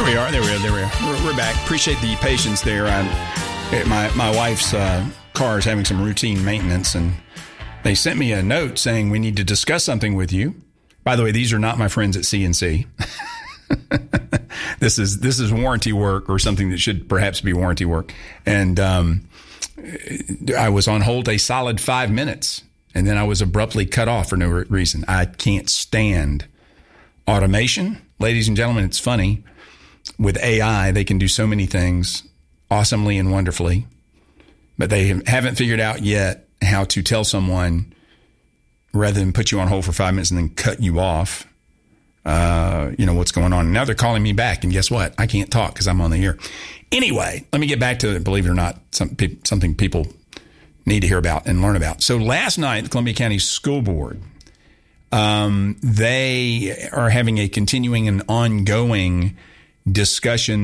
we are. There we are. We're back. Appreciate the patience there. My wife's car is having some routine maintenance, and they sent me a note saying we need to discuss something with you. By the way, these are not my friends at CNC. This is warranty work, or something that should perhaps be warranty work. And I was on hold a solid 5 minutes, and then I was abruptly cut off for no reason. I can't stand automation. Ladies and gentlemen, it's funny. With AI, they can do so many things awesomely and wonderfully, but they haven't figured out yet how to tell someone, rather than put you on hold for 5 minutes and then cut you off, what's going on. Now they're calling me back, and guess what? I can't talk because I'm on the air. Anyway, let me get back to, believe it or not, something people need to hear about and learn about. So last night, the Columbia County School Board, they are having a continuing and ongoing discussion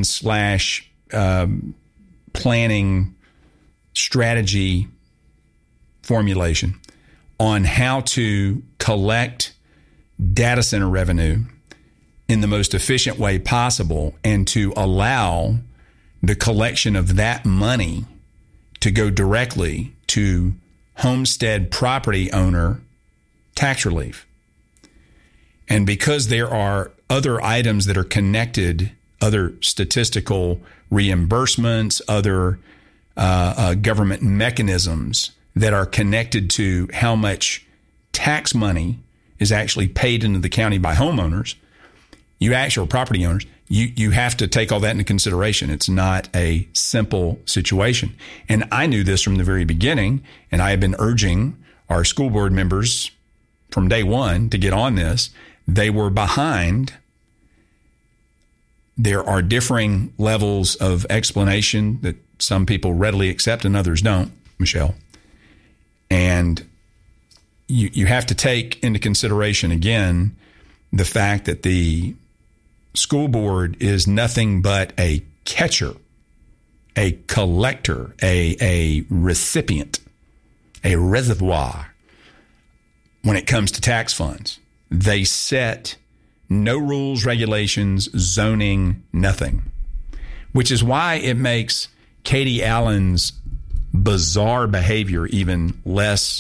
/ planning strategy formulation on how to collect data center revenue in the most efficient way possible, and to allow the collection of that money to go directly to homestead property owner tax relief. And because there are other items that are connected, other statistical reimbursements, other government mechanisms that are connected to how much tax money is actually paid into the county by homeowners, or property owners, you have to take all that into consideration. It's not a simple situation. And I knew this from the very beginning, and I have been urging our school board members from day one to get on this. They were behind. There are differing levels of explanation that some people readily accept and others don't, Michelle. And you have to take into consideration, again, the fact that the school board is nothing but a catcher, a collector, a recipient, a reservoir when it comes to tax funds. They set no rules, regulations, zoning, nothing, which is why it makes Katie Allen's bizarre behavior even less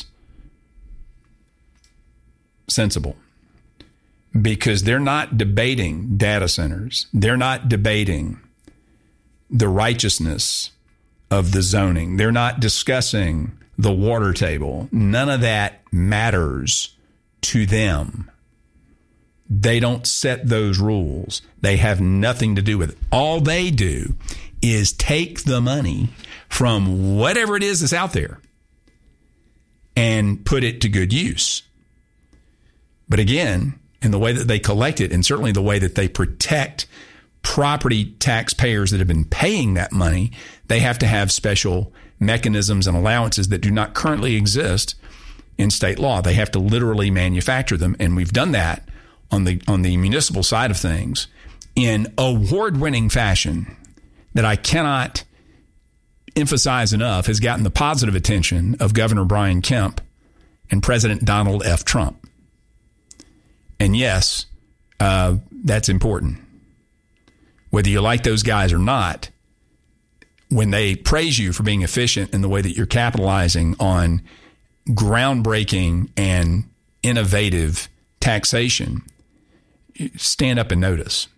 sensible, because they're not debating data centers. They're not debating the righteousness of the zoning. They're not discussing the water table. None of that matters to them. They don't set those rules. They have nothing to do with it. All they do is take the money from whatever it is that's out there and put it to good use. But again, in the way that they collect it, and certainly the way that they protect property taxpayers that have been paying that money, they have to have special mechanisms and allowances that do not currently exist in state law. They have to literally manufacture them, and we've done that on the municipal side of things in award-winning fashion that I cannot emphasize enough has gotten the positive attention of Governor Brian Kemp and President Donald F. Trump. And yes, that's important. Whether you like those guys or not, when they praise you for being efficient in the way that you're capitalizing on groundbreaking and innovative taxation, stand up and notice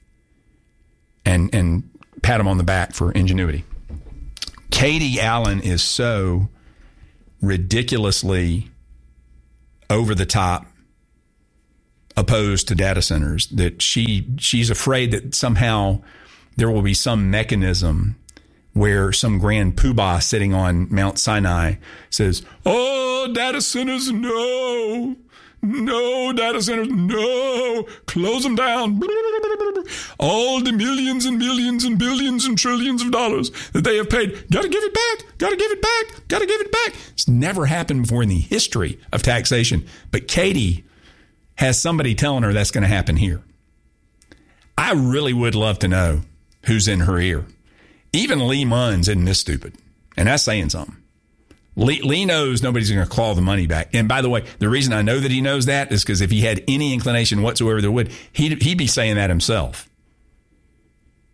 and pat them on the back for ingenuity. Katie Allen is so ridiculously over the top opposed to data centers that she's afraid that somehow there will be some mechanism where some grand poobah sitting on Mount Sinai says, "Oh, data centers, no. No, data centers, no. Close them down. All the millions and millions and billions and trillions of dollars that they have paid, gotta give it back, gotta give it back, gotta give it back." It's never happened before in the history of taxation. But Katie has somebody telling her that's going to happen here. I really would love to know who's in her ear. Even Lee Munns isn't this stupid. And that's saying something. Lee knows nobody's going to claw the money back. And by the way, the reason I know that he knows that is because if he had any inclination whatsoever there would, he'd be saying that himself.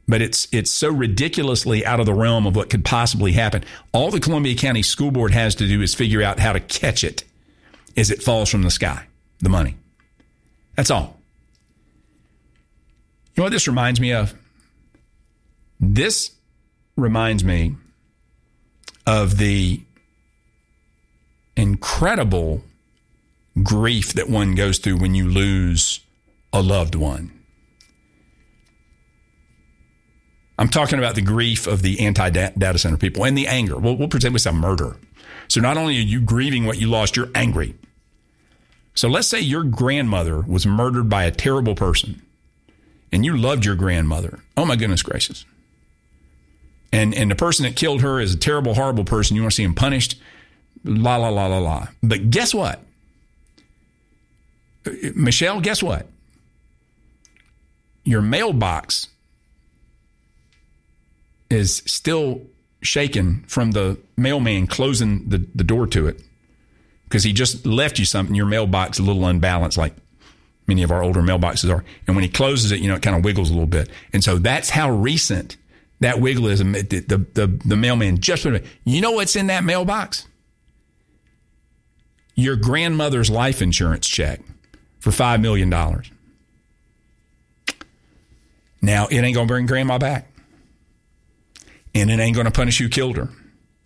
but it's so ridiculously out of the realm of what could possibly happen. All the Columbia County School Board has to do is figure out how to catch it as it falls from the sky, the money. That's all. You know what this reminds me of? This reminds me of the incredible grief that one goes through when you lose a loved one. I'm talking about the grief of the anti-data center people and the anger. We'll pretend it's a murder. So not only are you grieving what you lost, you're angry. So let's say your grandmother was murdered by a terrible person and you loved your grandmother. Oh, my goodness gracious. And the person that killed her is a terrible, horrible person. You want to see him punished. La, la, la, la, la. But guess what? Michelle, guess what? Your mailbox is still shaken from the mailman closing the door to it because he just left you something. Your mailbox is a little unbalanced like many of our older mailboxes are. And when he closes it, it kind of wiggles a little bit. And so that's how recent that wiggle is. The mailman just put it. You know what's in that mailbox? Your grandmother's life insurance check for $5 million. Now, it ain't going to bring grandma back. And it ain't going to punish who killed her.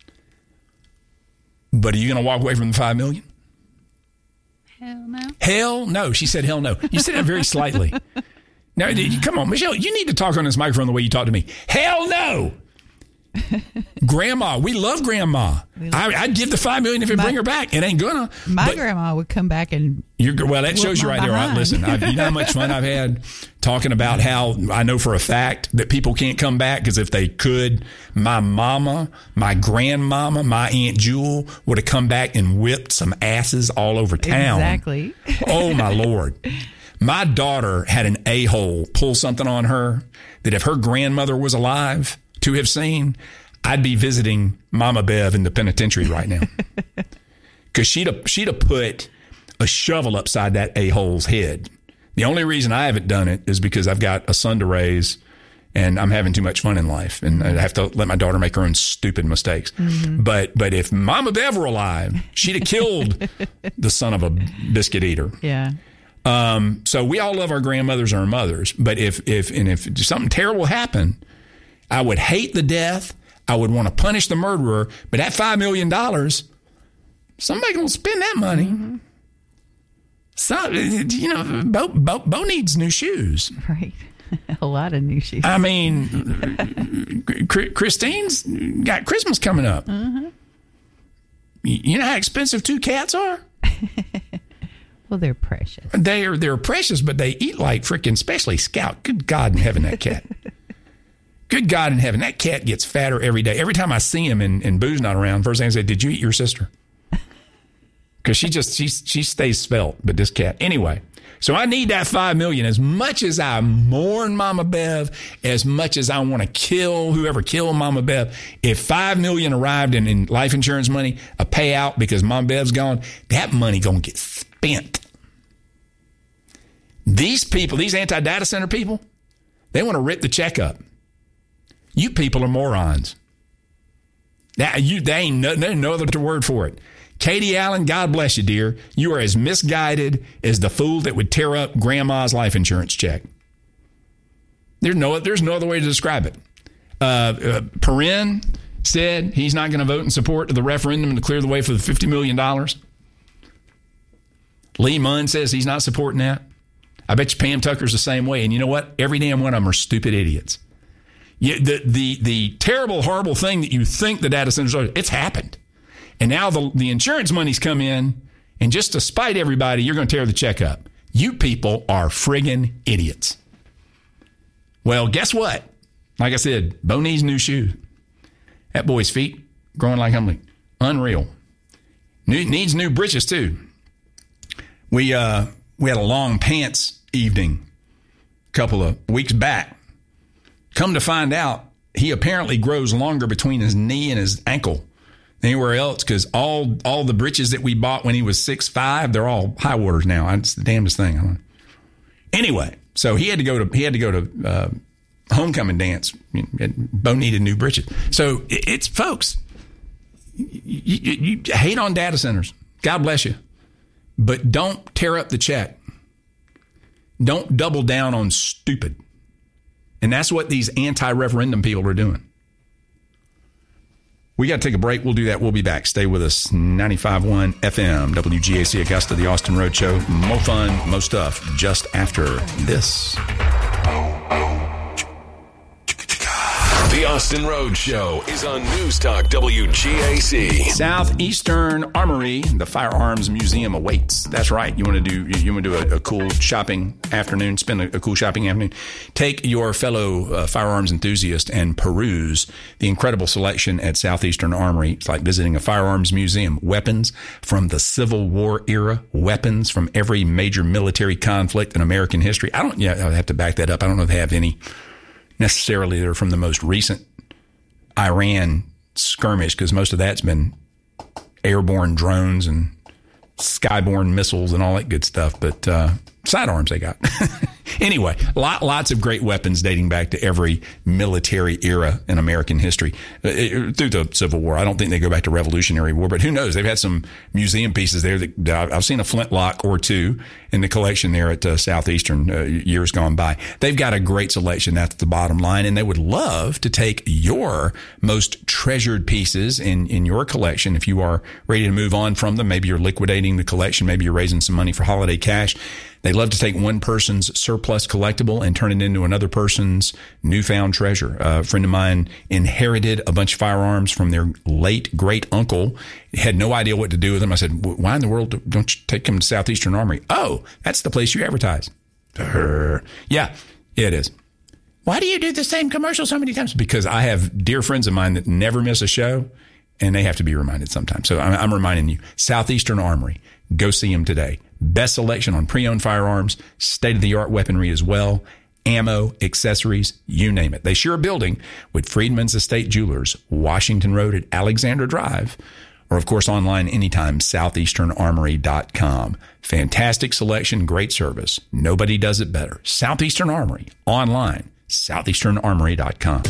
But are you going to walk away from the $5 million? Hell no. Hell no. She said hell no. You said that very slightly. Now, come on, Michelle, you need to talk on this microphone the way you talk to me. Hell no. Grandma, we love grandma. I'd give the $5 million if it bring her back. It ain't gonna. My grandma would come back and. Well, that shows you right there. Right? Listen, you know how much fun I've had talking about how I know for a fact that people can't come back because if they could, my mama, my grandmama, my Aunt Jewel would have come back and whipped some asses all over town. Exactly. Oh my Lord. My daughter had an a-hole pull something on her that if her grandmother was alive to have seen, I'd be visiting Mama Bev in the penitentiary right now. Because she'd have put a shovel upside that a-hole's head. The only reason I haven't done it is because I've got a son to raise and I'm having too much fun in life. And I have to let my daughter make her own stupid mistakes. Mm-hmm. But if Mama Bev were alive, she'd have killed the son of a biscuit eater. Yeah. So we all love our grandmothers or our mothers. But if something terrible happened, I would hate the death. I would want to punish the murderer. But that $5 million, somebody going to spend that money. Mm-hmm. So, Bo needs new shoes. Right. A lot of new shoes. I mean, Christine's got Christmas coming up. Mm-hmm. You know how expensive 2 cats are? Well, they're precious. They're precious, but they eat like freaking, especially Scout. Good God in heaven, that cat. Good God in heaven, that cat gets fatter every day. Every time I see him and Boo's not around, first thing I say, did you eat your sister? Because she stays svelte, but this cat. Anyway, so I need that $5 million. As much as I mourn Mama Bev, as much as I want to kill whoever killed Mama Bev, if $5 million arrived in life insurance money, a payout because Mama Bev's gone, that money going to get spent. These people, these anti-data center people, they want to rip the check up. You people are morons. There's no other word for it. Katie Allen, God bless you, dear. You are as misguided as the fool that would tear up grandma's life insurance check. There's no other way to describe it. Perrin said he's not going to vote in support of the referendum to clear the way for the $50 million. Lee Munn says he's not supporting that. I bet you Pam Tucker's the same way. And you know what? Every damn one of them are stupid idiots. The terrible, horrible thing that you think the data centers are, it's happened. And now the insurance money's come in, and just to spite everybody, you're going to tear the check up. You people are friggin' idiots. Well, guess what? Like I said, Bo needs new shoes. That boy's feet growing like Humley. Unreal. Needs new britches, too. We had a long pants evening a couple of weeks back. Come to find out, he apparently grows longer between his knee and his ankle than anywhere else because all the britches that we bought when he was 6'5", they're all high waters now. It's the damnedest thing. Anyway, so he had to go to homecoming dance. Bo needed new britches. So it's, folks, you hate on data centers. God bless you. But don't tear up the check. Don't double down on stupid. And that's what these anti-referendum people are doing. We got to take a break. We'll do that. We'll be back. Stay with us. 95.1 FM, WGAC Augusta, the Austin Road Show. More fun, more stuff just after this. The Austin Road Show is on News Talk WGAC. Southeastern Armory, the Firearms Museum awaits. That's right. You want to do a cool shopping afternoon, spend a cool shopping afternoon. Take your fellow firearms enthusiast and peruse the incredible selection at Southeastern Armory. It's like visiting a firearms museum. Weapons from the Civil War era, weapons from every major military conflict in American history. I have to back that up. I don't know if they have any necessarily that are from the most recent Iran skirmish, because most of that's been airborne drones and skyborne missiles and all that good stuff. But sidearms they got. Anyway, lots of great weapons dating back to every military era in American history through the Civil War. I don't think they go back to Revolutionary War, but who knows? They've had some museum pieces there that I've seen a flintlock or two in the collection there at Southeastern years gone by. They've got a great selection. That's the bottom line. And they would love to take your most treasured pieces in your collection. If you are ready to move on from them, maybe you're liquidating the collection, maybe you're raising some money for holiday cash. They love to take one person's surplus collectible and turn it into another person's newfound treasure. A friend of mine inherited a bunch of firearms from their late great uncle. Had no idea what to do with them. I said, why in the world don't you take them to Southeastern Armory? Oh, that's the place you advertise. Yeah, it is. Why do you do the same commercial so many times? Because I have dear friends of mine that never miss a show, and they have to be reminded sometimes. So I'm reminding you, Southeastern Armory, go see them today. Best selection on pre-owned firearms, state-of-the-art weaponry as well, ammo, accessories, you name it. They share a building with Freedman's Estate Jewelers, Washington Road at Alexander Drive, or, of course, online anytime, southeasternarmory.com. Fantastic selection, great service. Nobody does it better. Southeastern Armory, online, southeasternarmory.com.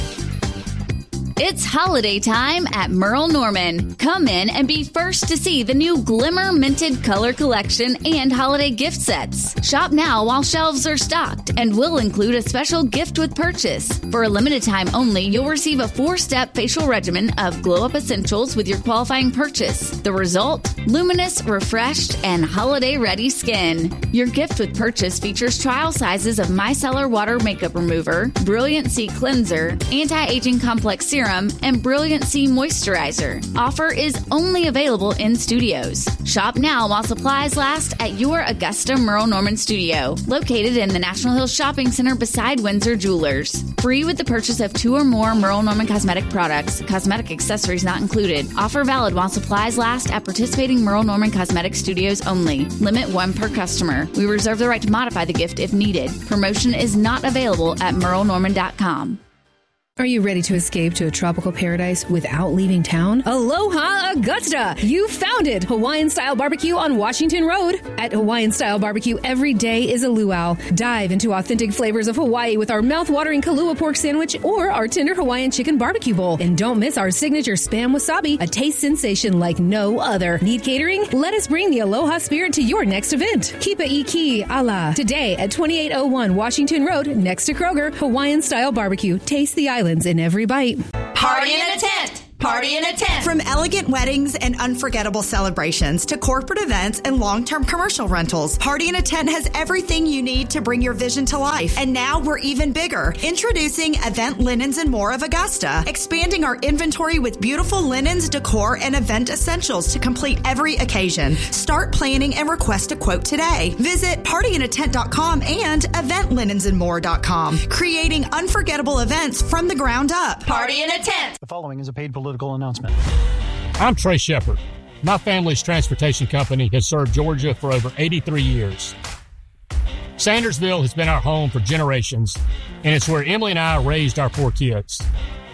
It's holiday time at Merle Norman. Come in and be first to see the new Glimmer Minted Color Collection and holiday gift sets. Shop now while shelves are stocked and will include a special gift with purchase. For a limited time only, you'll receive a 4-step facial regimen of Glow Up Essentials with your qualifying purchase. The result? Luminous, refreshed, and holiday-ready skin. Your gift with purchase features trial sizes of Micellar Water Makeup Remover, Brilliant C Cleanser, Anti-Aging Complex Serum, and Brilliant C Moisturizer. Offer is only available in studios. Shop now while supplies last at your Augusta Merle Norman studio, located in the National Hills Shopping Center beside Windsor Jewelers. Free with the purchase of 2 or more Merle Norman cosmetic products. Cosmetic accessories not included. Offer valid while supplies last at participating Merle Norman cosmetic studios only. Limit 1 per customer. We reserve the right to modify the gift if needed. Promotion is not available at merlenorman.com. Are you ready to escape to a tropical paradise without leaving town? Aloha Augusta! You found it! Hawaiian-style barbecue on Washington Road. At Hawaiian-style barbecue, every day is a luau. Dive into authentic flavors of Hawaii with our mouth-watering Kalua pork sandwich or our tender Hawaiian chicken barbecue bowl. And don't miss our signature Spam Wasabi, a taste sensation like no other. Need catering? Let us bring the Aloha spirit to your next event. Kipa Iki Ala. Today at 2801 Washington Road, next to Kroger, Hawaiian-style barbecue. Taste the islands in every bite. Party in a tent! Party in a tent! From elegant weddings and unforgettable celebrations to corporate events and long-term commercial rentals, Party in a Tent has everything you need to bring your vision to life. And now we're even bigger. Introducing Event Linens and More of Augusta, expanding our inventory with beautiful linens, decor, and event essentials to complete every occasion. Start planning and request a quote today. Visit partyinatent.com and eventlinensandmore.com, creating unforgettable events from the ground up. Party in a Tent! The following is a paid political announcement. I'm Trey Shepard. My family's transportation company has served Georgia for over 83 years. Sandersville has been our home for generations, and it's where Emily and I raised our 4 kids.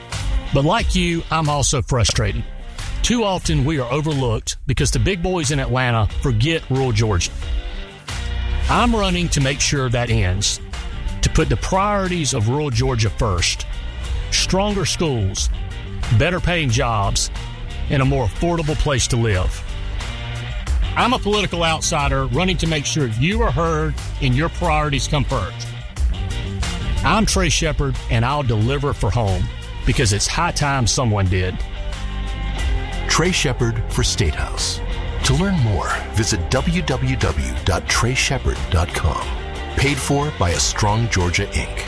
But like you, I'm also frustrated. Too often we are overlooked because the big boys in Atlanta forget rural Georgia. I'm running to make sure that ends. to put the priorities of rural Georgia first. Stronger schools, better paying jobs, and a more affordable place to live. I'm a political outsider running to make sure you are heard and your priorities come first. I'm Trey Shepard, and I'll deliver for home because it's high time someone did. Trey Shepard for State House. To learn more, visit www.treyshepard.com. Paid for by A Strong Georgia, Inc.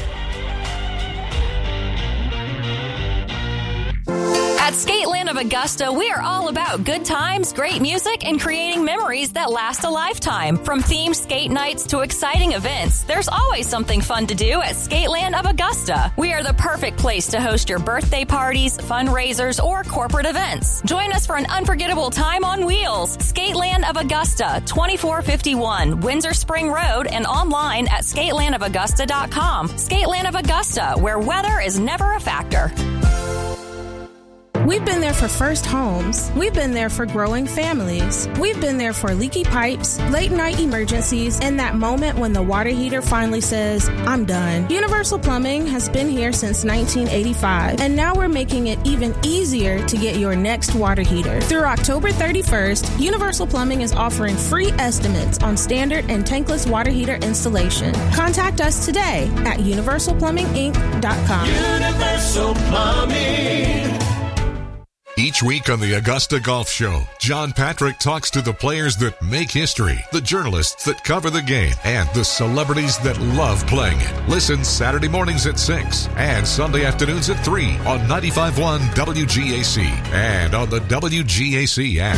At Skateland of Augusta, we are all about good times, great music, and creating memories that last a lifetime. From themed skate nights to exciting events, there's always something fun to do at Skateland of Augusta. We are the perfect place to host your birthday parties, fundraisers, or corporate events. Join us for an unforgettable time on wheels. Skateland of Augusta, 2451 Windsor Spring Road, and online at skatelandofaugusta.com. Skateland of Augusta, where weather is never a factor. We've been there for first homes. We've been there for growing families. We've been there for leaky pipes, late night emergencies, and that moment when the water heater finally says, I'm done. Universal Plumbing has been here since 1985, and now we're making it even easier to get your next water heater. Through October 31st, Universal Plumbing is offering free estimates on standard and tankless water heater installation. Contact us today at universalplumbinginc.com. Universal Plumbing. Each week on the Augusta Golf Show, John Patrick talks to the players that make history, the journalists that cover the game, and the celebrities that love playing it. Listen Saturday mornings at 6 and Sunday afternoons at 3 on 95.1 WGAC and on the WGAC app.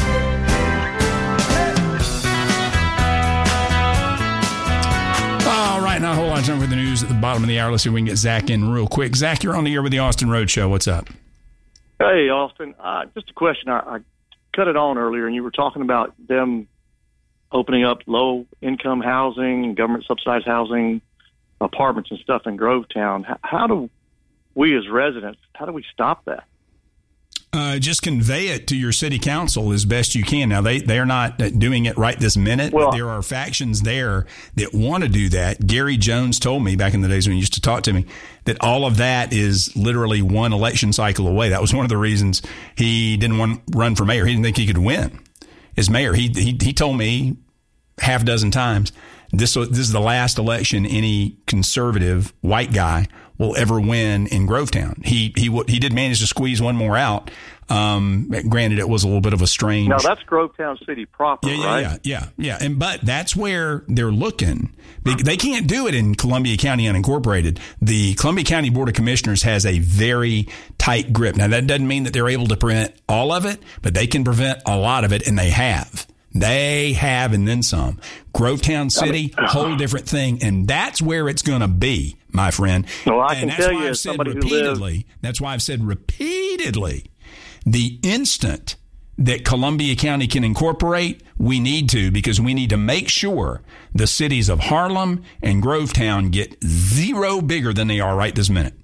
All right, now hold on. Time for the news at the bottom of the hour. Let's see if we can get Zach in real quick. Zach, you're on the air with the Austin Road Show. What's up? Hey, Austin. Just a question. I cut it on earlier, and you were talking about them opening up low-income housing, government-subsidized housing, apartments and stuff in Grovetown. How do we as residents, how do we stop that? Just convey it to your city council as best you can. Now, they are not doing it right this minute, but there are factions there that want to do that. Gary Jones told me back in the days when he used to talk to me that all of that is literally one election cycle away. That was one of the reasons he didn't want to run for mayor. He didn't think he could win as mayor. He told me half a dozen times, this is the last election any conservative white guy will ever win in Grovetown. He did manage to squeeze one more out. Granted, it was a little bit of a strange. Now that's Grovetown City proper, right? Yeah. But that's where they're looking. They can't do it in Columbia County unincorporated. The Columbia County Board of Commissioners has a very tight grip. Now that doesn't mean that they're able to prevent all of it, but they can prevent a lot of it, and they have. They have, and then some. Grovetown City, whole different thing, and that's where it's going to be, my friend. Well, I can tell you, as somebody who lives. That's why I've said repeatedly, the instant that Columbia County can incorporate, we need to, because we need to make sure the cities of Harlem and Grovetown get zero bigger than they are right this minute.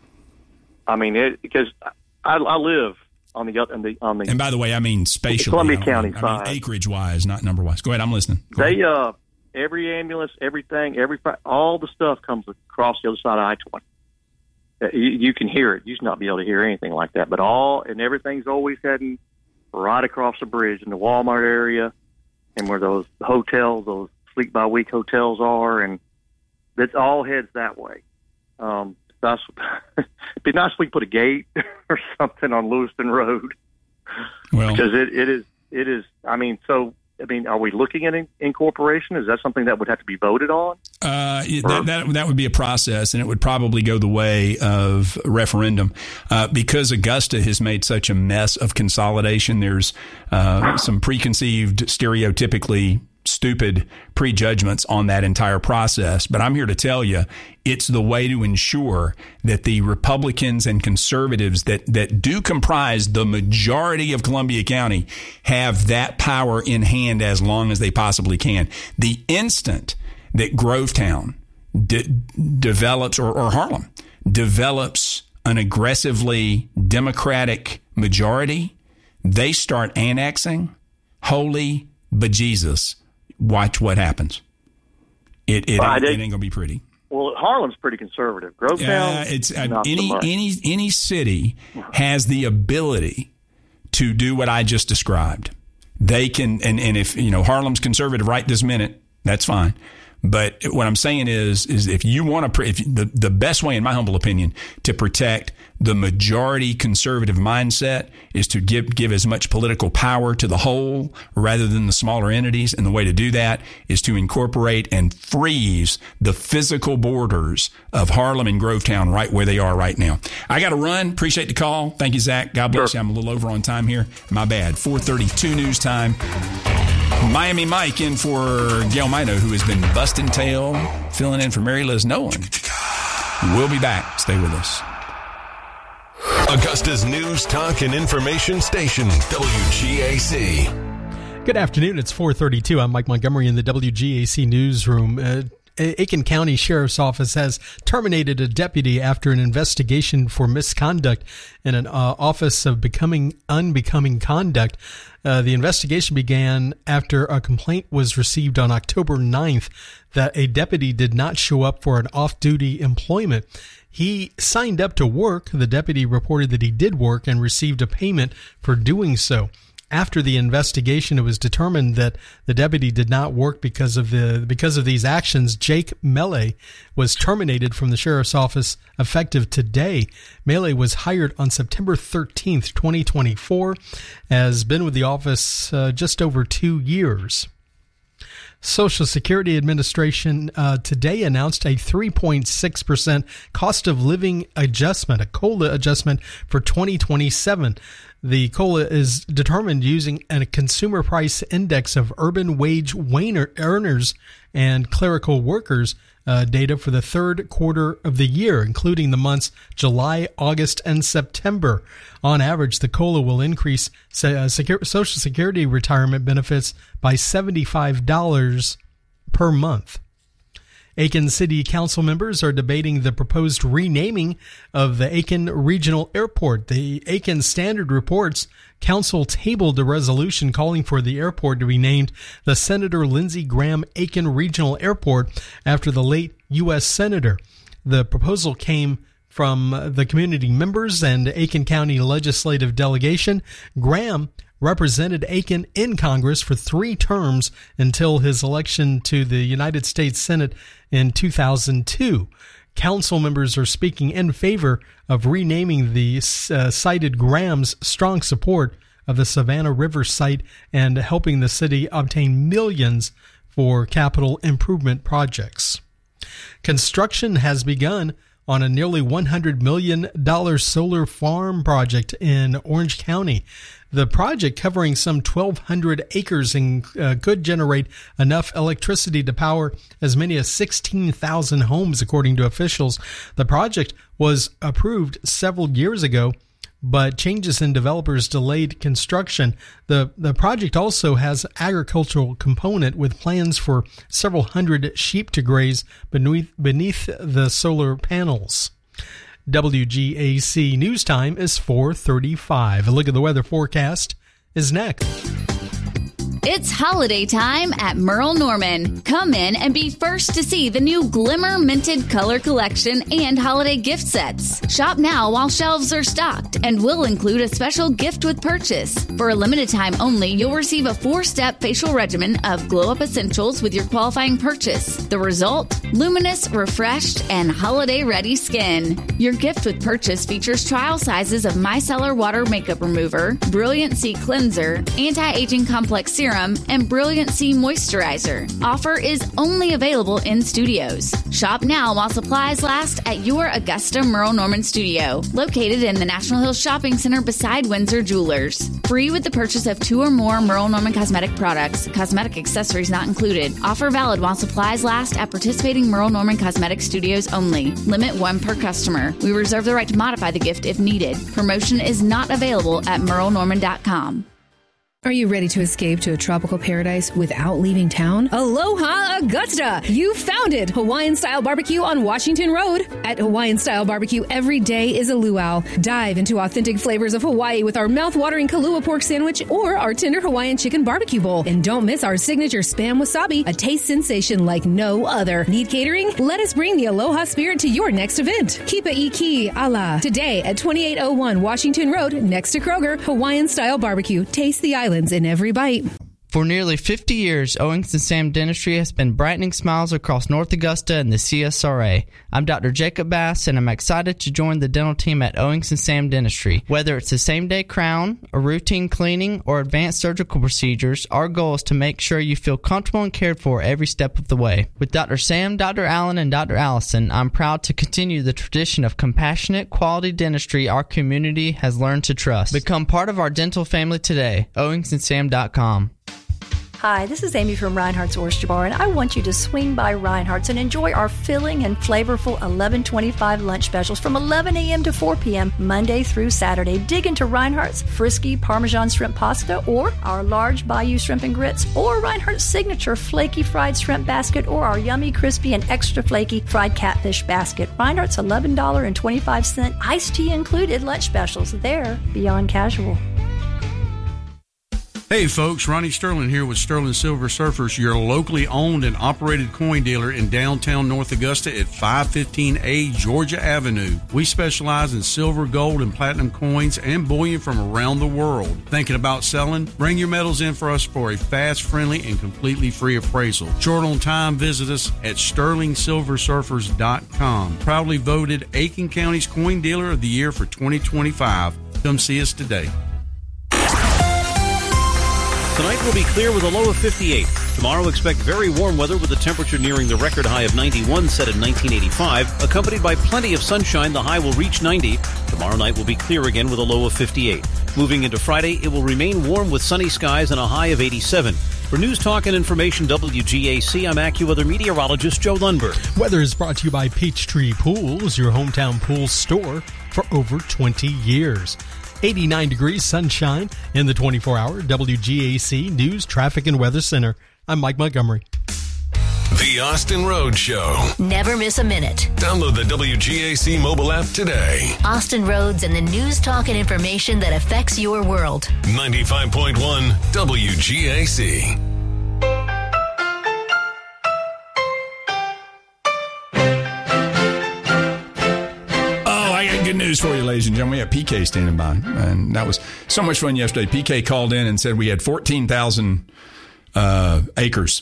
I mean, because I live on the and by the way, I mean spatially, Columbia County side. I mean acreage wise, not number wise. Go ahead, I'm listening. Every ambulance, everything, all the stuff comes across the other side of I-20. You can hear it. You used not be able to hear anything like that, but everything's always heading right across the bridge in the Walmart area, and where those hotels, those sleep by week hotels are, and it all heads that way. It'd be nice if we put a gate or something on Lewiston Road. Well, because it is. I mean, are we looking at incorporation? Is that something that would have to be voted on? That would be a process, and it would probably go the way of referendum. Because Augusta has made such a mess of consolidation, there's some preconceived, stereotypically stupid prejudgments on that entire process. But I'm here to tell you, it's the way to ensure that the Republicans and conservatives that do comprise the majority of Columbia County have that power in hand as long as they possibly can. The instant that Grovetown develops, or Harlem develops an aggressively Democratic majority, they start annexing. Holy bejesus. Watch what happens. It ain't going to be pretty. Well, Harlem's pretty conservative. Grovetown, it's not so much. any city has the ability to do what I just described. They can, and if Harlem's conservative right this minute, that's fine. But what I'm saying is if you want to, the best way, in my humble opinion, to protect the majority conservative mindset is to give as much political power to the whole rather than the smaller entities. And the way to do that is to incorporate and freeze the physical borders of Harlem and Grovetown right where they are right now. I got to run. Appreciate the call. Thank you, Zach. God bless you. I'm a little over on time here. My bad. 4:32 news time. Miami Mike in for Gail Mino, who has been busting tail, filling in for Mary Liz Nolan. We'll be back. Stay with us. Augusta's news, talk, and information station, WGAC. Good afternoon. It's 4:32. I'm Mike Montgomery in the WGAC newsroom. Aiken County Sheriff's Office has terminated a deputy after an investigation for misconduct in an office of unbecoming conduct. The investigation began after a complaint was received on October 9th that a deputy did not show up for an off-duty employment. He signed up to work. The deputy reported that he did work and received a payment for doing so. After the investigation, it was determined that the deputy did not work because of these actions. Jake Melee was terminated from the sheriff's office effective today. Melee was hired on September 13th, 2024, has been with the office just over 2 years. Social Security Administration today announced a 3.6% cost of living adjustment, a COLA adjustment for 2027. The COLA is determined using a consumer price index of urban wage earners and clerical workers data for the third quarter of the year, including the months July, August, and September. On average, the COLA will increase Social Security retirement benefits by $75 per month. Aiken City Council members are debating the proposed renaming of the Aiken Regional Airport. The Aiken Standard reports Council tabled a resolution calling for the airport to be named the Senator Lindsey Graham Aiken Regional Airport after the late U.S. Senator. The proposal came from the community members and Aiken County legislative delegation. Graham represented Aiken in Congress for 3 terms until his election to the United States Senate in 2002. Council members are speaking in favor of renaming the cited Graham's strong support of the Savannah River site and helping the city obtain millions for capital improvement projects. Construction has begun on a nearly $100 million solar farm project in Orange County. The project, covering some 1,200 acres, could generate enough electricity to power as many as 16,000 homes, according to officials. The project was approved several years ago, but changes in developers delayed construction. The project also has an agricultural component with plans for several hundred sheep to graze beneath the solar panels. WGAC News Time is 4:35. A look at the weather forecast is next. It's holiday time at Merle Norman. Come in and be first to see the new Glimmer Minted Color Collection and holiday gift sets. Shop now while shelves are stocked, and we'll include a special gift with purchase. For a limited time only, you'll receive a 4-step facial regimen of Glow Up Essentials with your qualifying purchase. The result? Luminous, refreshed, and holiday-ready skin. Your gift with purchase features trial sizes of Micellar Water Makeup Remover, Brilliant C Cleanser, Anti-Aging Complex Serum, and Brilliant C Moisturizer. Offer is only available in studios. Shop now while supplies last at your Augusta Merle Norman studio, located in the National Hills Shopping Center beside Windsor Jewelers. Free with the purchase of 2 or more Merle Norman cosmetic products. Cosmetic accessories not included. Offer valid while supplies last at participating Merle Norman cosmetic studios only. Limit 1 per customer. We reserve the right to modify the gift if needed. Promotion is not available at merlenorman.com. Are you ready to escape to a tropical paradise without leaving town? Aloha Augusta! You found it! Hawaiian-style barbecue on Washington Road. At Hawaiian-style barbecue, every day is a luau. Dive into authentic flavors of Hawaii with our mouth-watering Kalua pork sandwich or our tender Hawaiian chicken barbecue bowl. And don't miss our signature Spam Wasabi, a taste sensation like no other. Need catering? Let us bring the Aloha spirit to your next event. Kipa Iki Ala. Today at 2801 Washington Road, next to Kroger, Hawaiian-style barbecue. Taste the islands in every bite. For nearly 50 years, Owings & Sam Dentistry has been brightening smiles across North Augusta and the CSRA. I'm Dr. Jacob Bass, and I'm excited to join the dental team at Owings & Sam Dentistry. Whether it's a same-day crown, a routine cleaning, or advanced surgical procedures, our goal is to make sure you feel comfortable and cared for every step of the way. With Dr. Sam, Dr. Allen, and Dr. Allison, I'm proud to continue the tradition of compassionate, quality dentistry our community has learned to trust. Become part of our dental family today. OwingsandSam.com. Hi, this is Amy from Reinhardt's Oyster Bar, and I want you to swing by Reinhardt's and enjoy our filling and flavorful 11:25 lunch specials from 11 a.m. to 4 p.m. Monday through Saturday. Dig into Reinhardt's Frisky Parmesan Shrimp Pasta or our large Bayou Shrimp and Grits or Reinhardt's Signature Flaky Fried Shrimp Basket or our Yummy Crispy and Extra Flaky Fried Catfish Basket. Reinhardt's $11.25 iced tea included lunch specials. They're beyond casual. Hey folks, Ronnie Sterling here with Sterling Silver Surfers, your locally owned and operated coin dealer in downtown North Augusta at 515A Georgia Avenue. We specialize in silver, gold, and platinum coins and bullion from around the world. Thinking about selling? Bring your metals in for us for a fast, friendly, and completely free appraisal. Short on time, visit us at SterlingSilverSurfers.com. Proudly voted Aiken County's Coin Dealer of the Year for 2025. Come see us today. Tonight will be clear with a low of 58. Tomorrow expect very warm weather with a temperature nearing the record high of 91 set in 1985. Accompanied by plenty of sunshine, the high will reach 90. Tomorrow night will be clear again with a low of 58. Moving into Friday, it will remain warm with sunny skies and a high of 87. For News Talk and Information WGAC, I'm AccuWeather meteorologist Joe Lundberg. Weather is brought to you by Peachtree Pools, your hometown pool store for over 20 years. 89 degrees, sunshine in the 24-hour WGAC News, Traffic, and Weather Center. I'm Mike Montgomery. The Austin Road Show. Never miss a minute. Download the WGAC mobile app today. Austin Roads and the news, talk, and information that affects your world. 95.1 WGAC. Good news for you, ladies and gentlemen. We have PK standing by, and that was so much fun yesterday. PK called in and said we had 14,000 acres.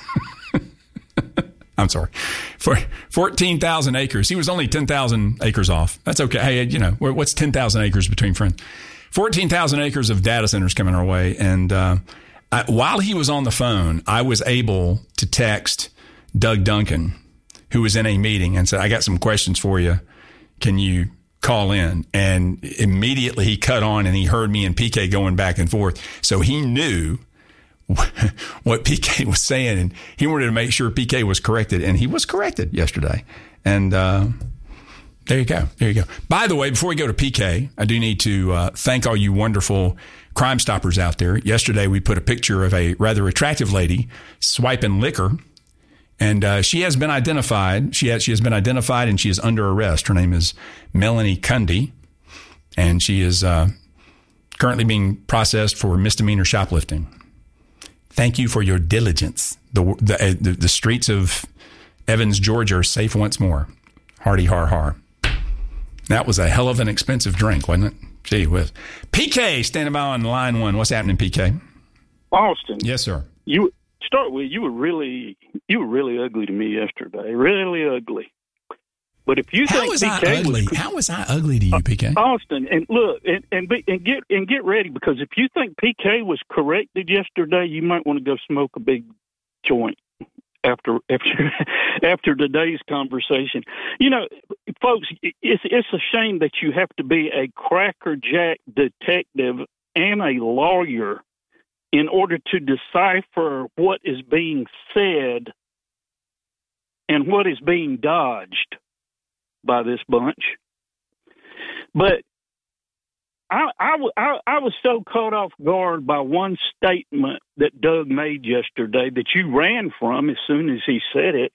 I'm sorry, for 14,000 acres. He was only 10,000 acres off. That's okay. Hey, you know, what's 10,000 acres between friends? 14,000 acres of data centers coming our way. And while he was on the phone, I was able to text Doug Duncan, who was in a meeting, and said, I got some questions for you. Can you call in? And immediately he cut on and he heard me and PK going back and forth. So he knew what PK was saying, and he wanted to make sure PK was corrected, and he was corrected yesterday. And there you go. There you go. By the way, before we go to PK, I do need to thank all you wonderful Crime Stoppers out there. Yesterday we put a picture of a rather attractive lady swiping liquor. And she has been identified. She has been identified, and she is under arrest. Her name is Melanie Cundy, and she is currently being processed for misdemeanor shoplifting. Thank you for your diligence. The streets of Evans, Georgia, are safe once more. Hardy har har. That was a hell of an expensive drink, wasn't it? Gee whiz. PK standing by on line one. What's happening, PK? Austin. Yes, sir. Start with, you were really ugly to me yesterday. Really ugly. But if you think PK how was I ugly to you, PK? Austin, and look, and get ready, because if you think PK was corrected yesterday, you might want to go smoke a big joint after today's conversation. You know, folks, it's a shame that you have to be a crackerjack detective and a lawyer in order to decipher what is being said and what is being dodged by this bunch. But I was so caught off guard by one statement that Doug made yesterday that you ran from as soon as he said it.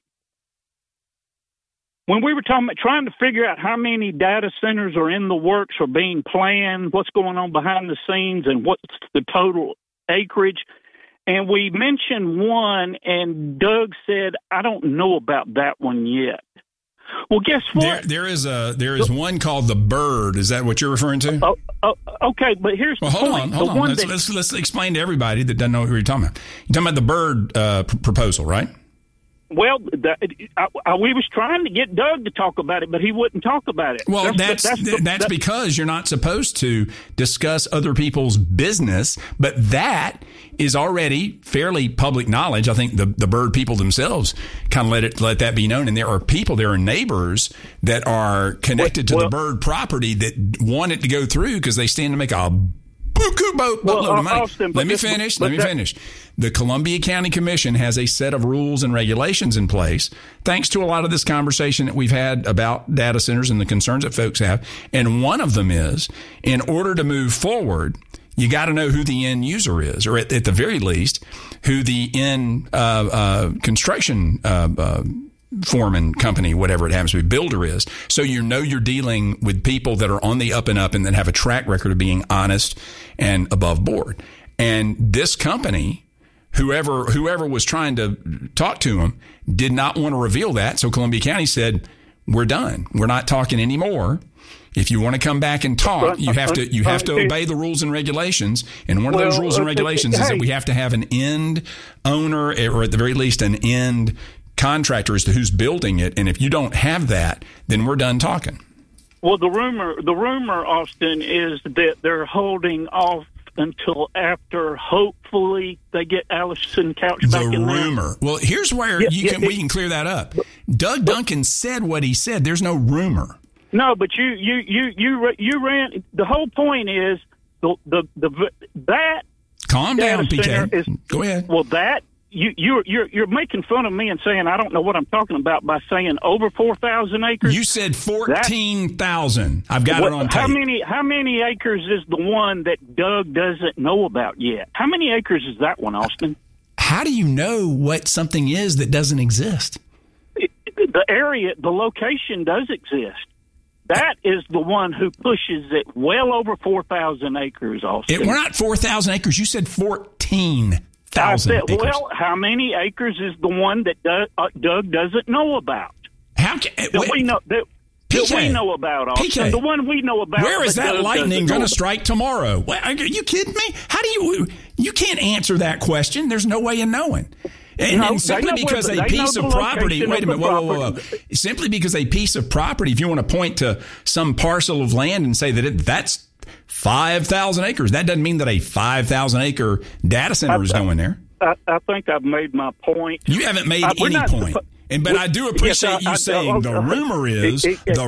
When we were trying to figure out how many data centers are in the works or being planned, what's going on behind the scenes, and what's the total acreage, and we mentioned one, and Doug said, "I don't know about that one yet." Well, guess what? There is one called the Bird. Is that what you're referring to? Okay, but here's the point. Hold on. Let's explain to everybody that doesn't know what you're talking about. You're talking about the Bird proposal, right? Well, we was trying to get Doug to talk about it, but he wouldn't talk about it. Well, that's because you're not supposed to discuss other people's business, but that is already fairly public knowledge. I think the Bird people themselves kind of let that be known, and there are neighbors that are connected to the Bird property that want it to go through because they stand to make a boatload of money. Austin, Let me finish. The Columbia County Commission has a set of rules and regulations in place, thanks to a lot of this conversation that we've had about data centers and the concerns that folks have. And one of them is, in order to move forward, you got to know who the end user is, or at the very least, who the end construction foreman company, whatever it happens to be, builder is. So you're dealing with people that are on the up and up and that have a track record of being honest and above board. And this company, whoever was trying to talk to them, did not want to reveal that. So Columbia County said, "We're done. We're not talking anymore. If you want to come back and talk, you have to obey the rules and regulations. And one of those rules and regulations is that we have to have an end owner, or at the very least an end contractor as to who's building it. And if you don't have that, then we're done talking." Well, the rumor, Austin, is that they're holding off until after, hopefully, they get Allison Couch back in there. The rumor. Well, here's where we can clear that up. Doug Duncan said what he said. There's no rumor. No, but you ran. The whole point is that. Calm down, PK. Go ahead. Well, that. You're making fun of me and saying I don't know what I'm talking about by saying over 4,000 acres. You said 14,000. I've got it on tape. How many acres is the one that Doug doesn't know about yet? How many acres is that one, Austin? How do you know what something is that doesn't exist? The area, the location does exist. That is the one who pushes it well over 4,000 acres, Austin. We're not 4,000 acres. You said 14,000 acres. Well, how many acres is the one that Doug doesn't know about? We know about, Austin. PK, the one we know about. Where is that lightning going to strike tomorrow? Are you kidding me? How do you can't answer that question. There's no way of knowing. And simply because a piece of property, wait a minute, whoa. Simply because a piece of property, if you want to point to some parcel of land and say that that's 5,000 acres, that doesn't mean that a 5,000 acre data center is going there. I think I've made my point. You haven't made any point. But I do appreciate you saying the rumor is.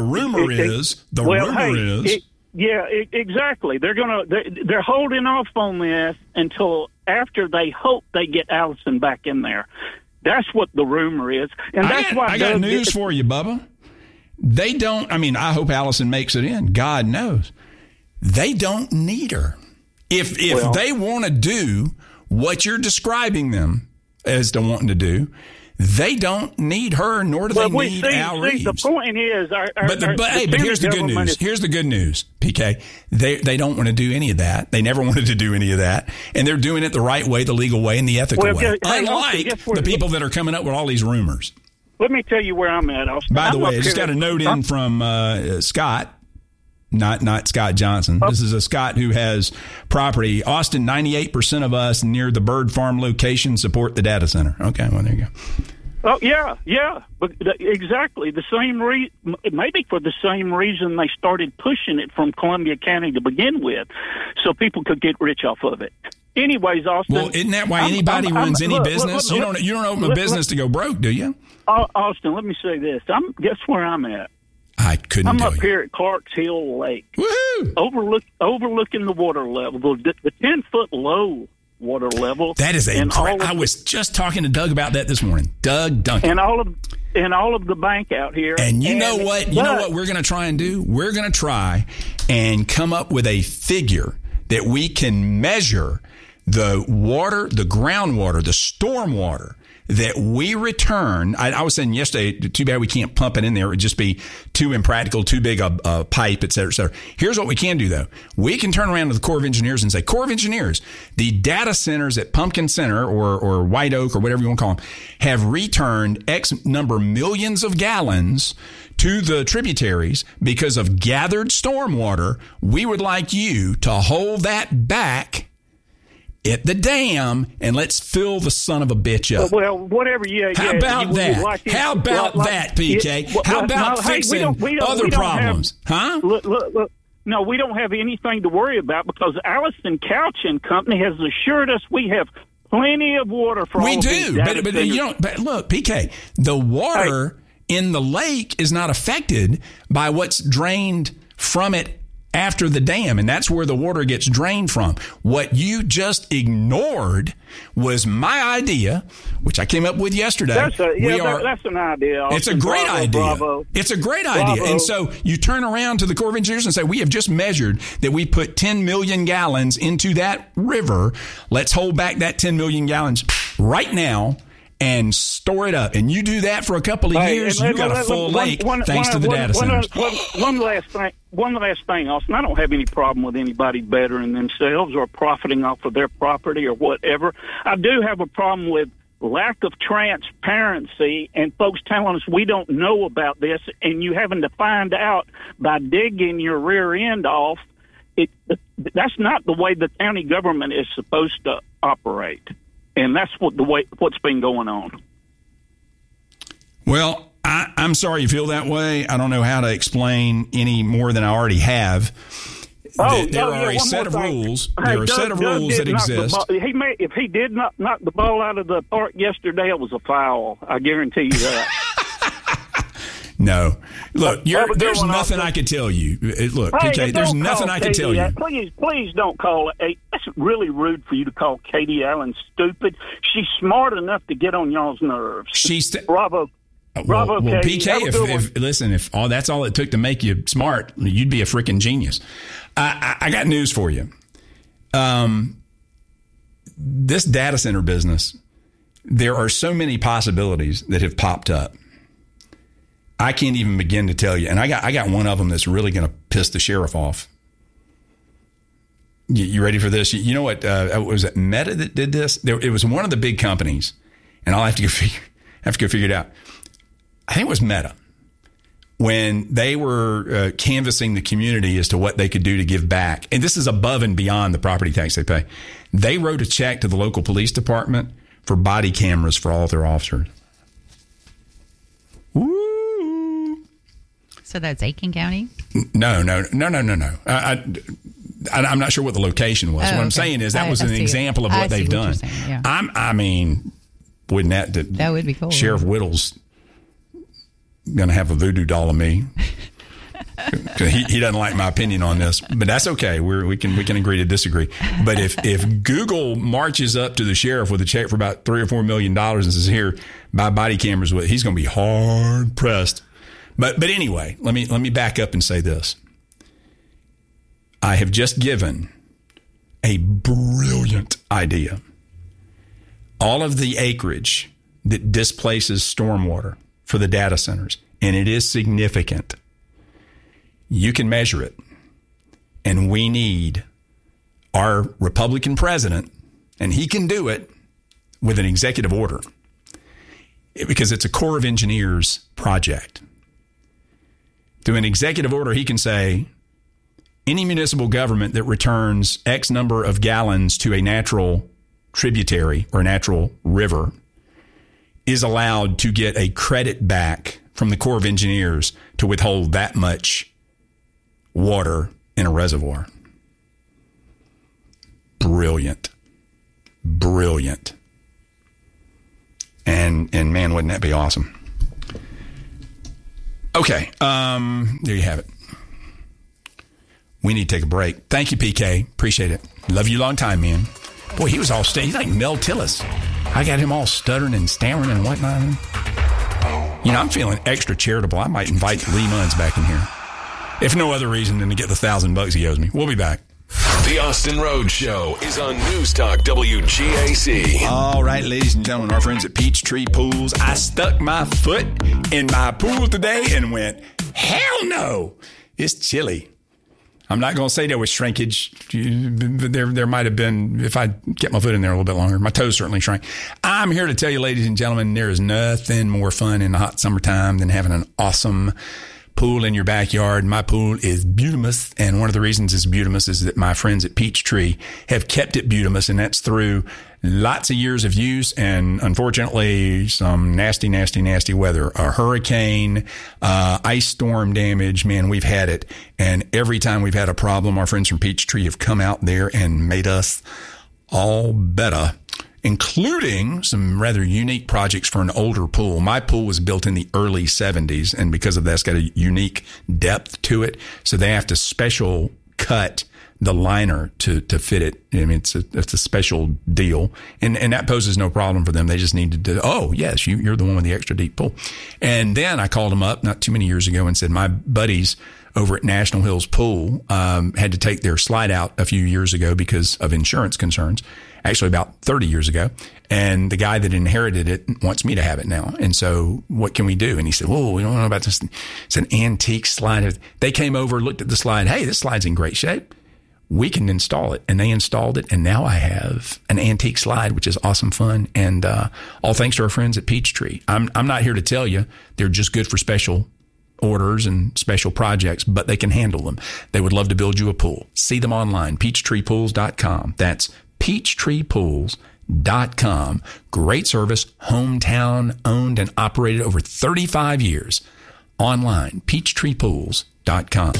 Yeah, exactly. They're holding off on this until after they hope they get Allison back in there. That's what the rumor is, and that's why I got news for you, Bubba. They don't. I mean, I hope Allison makes it in. God knows, they don't need her. If they want to do what you're describing them as to wanting to do, they don't need her, nor do they need Al Reeves. The point is, but here's the good news. Here's the good news, PK. They don't want to do any of that. They never wanted to do any of that, and they're doing it the right way, the legal way, and the ethical way. Unlike the people that are coming up with all these rumors. Let me tell you where I'm at, Austin. By the way, I just got a note in from Scott. Not Scott Johnson. This is a Scott who has property. Austin, 98% of us near the Bird Farm location support the data center. Okay, well, there you go. Oh, yeah. But exactly the same maybe for the same reason they started pushing it from Columbia County to begin with, so people could get rich off of it. Anyways, Austin. Well, isn't that why anybody runs any business? You don't open a business to go broke, do you? Austin, let me say this. Guess where I'm at? I couldn't. I'm up here at Clarks Hill Lake, woohoo! Overlooking the water level. The 10-foot low water level. That is I was just talking to Doug about that this morning. Doug Duncan. And all of the bank out here. And you know what? You know what we're going to try and do? We're going to try and come up with a figure that we can measure the water, the groundwater, the storm water that we return. I was saying yesterday, too bad we can't pump it in there. It would just be too impractical, too big a pipe, et cetera, et cetera. Here's what we can do, though. We can turn around to the Corps of Engineers and say, Corps of Engineers, the data centers at Pumpkin Center or White Oak or whatever you want to call them have returned X number millions of gallons to the tributaries because of gathered stormwater. We would like you to hold that back at the dam, and let's fill the son of a bitch up. Well, whatever. How about that? How about that, PK? How about fixing other problems? Look, no, we don't have anything to worry about because Allison Couch and Company has assured us we have plenty of water for all of these data but you don't. But look, PK, the water in the lake is not affected by what's drained from it after the dam, and that's where the water gets drained from. What you just ignored was my idea, which I came up with yesterday. That's an idea. It's a great idea. Bravo. It's a great idea. And so you turn around to the Corps of Engineers and say, we have just measured that we put 10 million gallons into that river. Let's hold back that 10 million gallons right now and store it up. And you do that for a couple of years, you got a full lake thanks to the data centers. One last thing, Austin. I don't have any problem with anybody bettering themselves or profiting off of their property or whatever. I do have a problem with lack of transparency and folks telling us we don't know about this and you having to find out by digging your rear end off. That's not the way the county government is supposed to operate. And that's what's been going on. Well, I'm sorry you feel that way. I don't know how to explain any more than I already have. There are a set of rules. There are a set of rules that exist. If he did not knock the ball out of the park yesterday, it was a foul. I guarantee you that. No. Look, there's nothing I could tell you. Look, PK, there's nothing I can tell you. Please don't call it. That's really rude for you to call Katie Allen stupid. She's smart enough to get on y'all's nerves. Bravo. Bravo, Katie. PK, if that's all it took to make you smart, you'd be a freaking genius. I got news for you. This data center business, there are so many possibilities that have popped up. I can't even begin to tell you. And I got one of them that's really going to piss the sheriff off. You ready for this? You know what? Was it Meta that did this? It was one of the big companies, and I'll have to go figure it out. I think it was Meta. When they were canvassing the community as to what they could do to give back, and this is above and beyond the property tax they pay, they wrote a check to the local police department for body cameras for all of their officers. So that's Aiken County? No. I'm not sure what the location was. What I'm saying is that was an example of what they've done. Yeah. Wouldn't that would be cool. Sheriff Whittle's going to have a voodoo doll of me. He doesn't like my opinion on this, but that's okay. We can agree to disagree. But if Google marches up to the sheriff with a check for about $3 or $4 million and says, "Here, buy body cameras," he's going to be hard pressed. But anyway, let me back up and say this. I have just given a brilliant idea. All of the acreage that displaces stormwater for the data centers, and it is significant. You can measure it. And we need our Republican president, and he can do it with an executive order because it's a Corps of Engineers project. Through an executive order, he can say, any municipal government that returns X number of gallons to a natural tributary or natural river is allowed to get a credit back from the Corps of Engineers to withhold that much water in a reservoir. Brilliant. And man, wouldn't that be awesome? Okay, there you have it. We need to take a break. Thank you, PK. Appreciate it. Love you a long time, man. Boy, he was all he's like Mel Tillis. I got him all stuttering and stammering and whatnot. You know, I'm feeling extra charitable. I might invite Lee Munns back in here. If no other reason than to get the $1,000 he owes me. We'll be back. The Austin Rhodes Show is on News Talk WGAC. All right, ladies and gentlemen, our friends at Peachtree Pools. I stuck my foot in my pool today and went, hell no, it's chilly. I'm not going to say there was shrinkage. There might have been, if I kept my foot in there a little bit longer. My toes certainly shrank. I'm here to tell you, ladies and gentlemen, there is nothing more fun in the hot summertime than having an awesome pool in your backyard. My pool is Beautimus, and one of the reasons it's Beautimus is that my friends at Peachtree have kept it Beautimus, and that's through lots of years of use and, unfortunately, some nasty weather. A hurricane, ice storm damage. Man, we've had it. And every time we've had a problem, our friends from Peachtree have come out there and made us all better, including some rather unique projects for an older pool. My pool was built in the early 70s, and because of that, it's got a unique depth to it. So they have to special cut the liner to fit it. I mean, it's a special deal, and that poses no problem for them. They just needed to, oh yes, you're the one with the extra deep pool. And then I called them up not too many years ago and said, my buddies over at National Hills Pool had to take their slide out a few years ago because of insurance concerns, actually about 30 years ago. And the guy that inherited it wants me to have it now. And so what can we do? And he said, whoa, we don't know about this. It's an antique slide. They came over, looked at the slide. Hey, this slide's in great shape. We can install it. And they installed it. And now I have an antique slide, which is awesome fun. And all thanks to our friends at Peachtree. I'm not here to tell you they're just good for special orders and special projects, but they can handle them. They would love to build you a pool. See them online, peachtreepools.com. That's peachtreepools.com. Great service, hometown owned and operated over 35 years. Online, peachtreepools.com.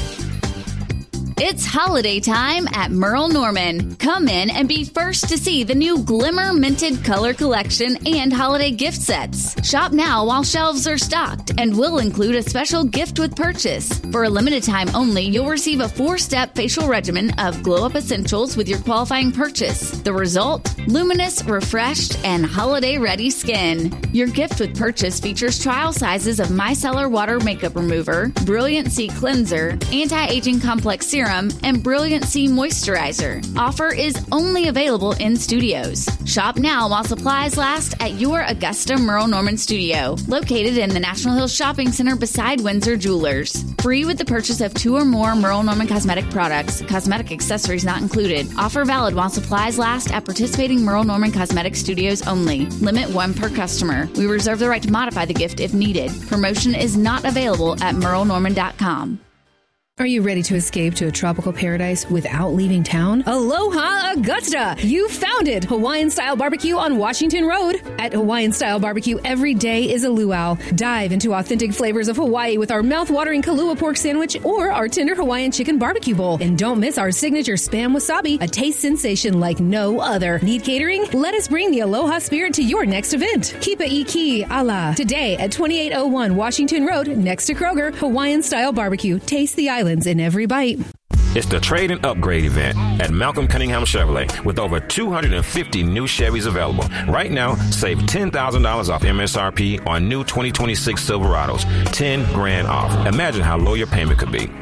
It's holiday time at Merle Norman. Come in and be first to see the new Glimmer Minted Color Collection and holiday gift sets. Shop now while shelves are stocked, and we'll include a special gift with purchase. For a limited time only, you'll receive a 4-step facial regimen of glow-up essentials with your qualifying purchase. The result? Luminous, refreshed, and holiday-ready skin. Your gift with purchase features trial sizes of Micellar Water Makeup Remover, Brilliant C Cleanser, Anti-Aging Complex Serum, and Brilliant C Moisturizer. Offer is only available in studios. Shop now while supplies last at your Augusta Merle Norman studio, located in the National Hills Shopping Center beside Windsor Jewelers. Free with the purchase of 2 or more Merle Norman cosmetic products. Cosmetic accessories not included. Offer valid while supplies last at participating Merle Norman cosmetic studios only. Limit 1 per customer. We reserve the right to modify the gift if needed. Promotion is not available at merlenorman.com. Are you ready to escape to a tropical paradise without leaving town? Aloha Augusta! You found it! Hawaiian-style barbecue on Washington Road. At Hawaiian-style barbecue, every day is a luau. Dive into authentic flavors of Hawaii with our mouth-watering Kalua pork sandwich or our tender Hawaiian chicken barbecue bowl. And don't miss our signature Spam Wasabi, a taste sensation like no other. Need catering? Let us bring the Aloha spirit to your next event. Kipa Iki Ala. Today at 2801 Washington Road, next to Kroger, Hawaiian-style barbecue. Taste the island in every bite. It's the Trade and Upgrade event at Malcolm Cunningham Chevrolet with over 250 new Chevys available. Right now, save $10,000 off MSRP on new 2026 Silverados. $10,000 off. Imagine how low your payment could be.